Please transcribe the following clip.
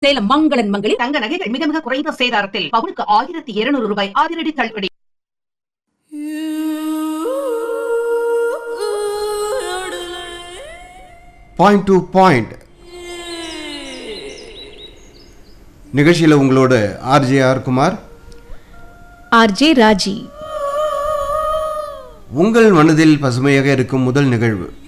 சேலம் மங்களன் மங்களில் தங்க நகைகள் மிக மிக குறைந்த சேதாரத்தில் பவுனுக்கு 1200 ரூபாய் அதிரடி தள்ளுபடி. பாயிண்ட் டு பாயிண்ட் நிகழ்ச்சியில் உங்களோட ஆர் குமார், ஆர்ஜே ராஜி. உங்கள் மனதில் பசுமையாக இருக்கும் முதல் நிகழ்வு